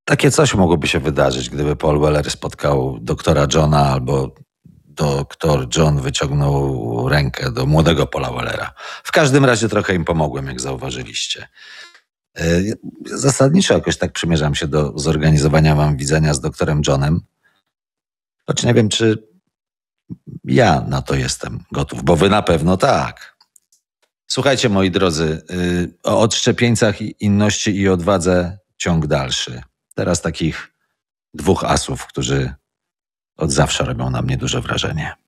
Takie coś mogłoby się wydarzyć, gdyby Paul Weller spotkał doktora Johna albo doktor John wyciągnął rękę do młodego Paula Wellera. W każdym razie trochę im pomogłem, jak zauważyliście. Zasadniczo jakoś tak przymierzam się do zorganizowania wam widzenia z doktorem Johnem. Choć nie wiem, czy ja na to jestem gotów, bo wy na pewno tak. Słuchajcie, moi drodzy, o odszczepieńcach, inności i odwadze ciąg dalszy. Teraz takich dwóch asów, którzy od zawsze robią na mnie duże wrażenie.